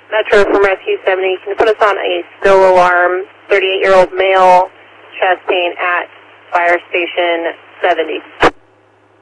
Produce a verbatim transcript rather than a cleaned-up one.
Metro from Rescue seventy. Can you put us on a spill alarm, thirty-eight-year-old male, chest pain at Fire Station seventy?